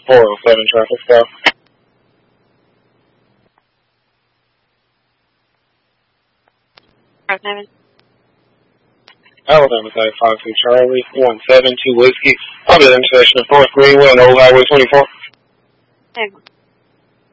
407 traffic stop. Alabama Tag 52 Charlie, 172 Whiskey. I'll be at the intersection of 4th Greenway and Old Highway 24.